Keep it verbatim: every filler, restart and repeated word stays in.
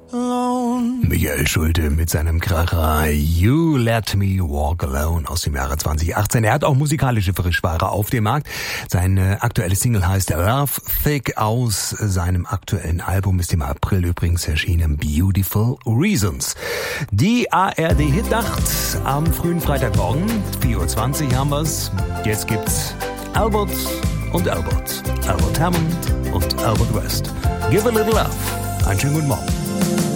Michael Schulte mit seinem Kracher You Let Me Walk Alone aus dem Jahre zwanzig achtzehn. Er hat auch musikalische Frischware auf dem Markt. Seine aktuelle Single heißt Love Thick aus seinem aktuellen Album, ist im April übrigens erschienen, Beautiful Reasons. Die A R D-Hitnacht am frühen Freitagmorgen, vier Uhr zwanzig haben wir's. Jetzt gibt's Albert und Albert. Albert Hammond und Albert West. Give a little love. Einen schönen guten Morgen.